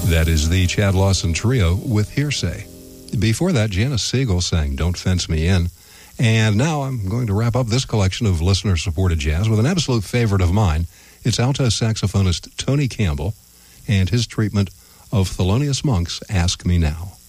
That is the Chad Lawson Trio with Hearsay. Before that, Janice Siegel sang Don't Fence Me In. And now I'm going to wrap up this collection of listener-supported jazz with an absolute favorite of mine. It's alto saxophonist Tony Campbell and his treatment of Thelonious Monk's Ask Me Now.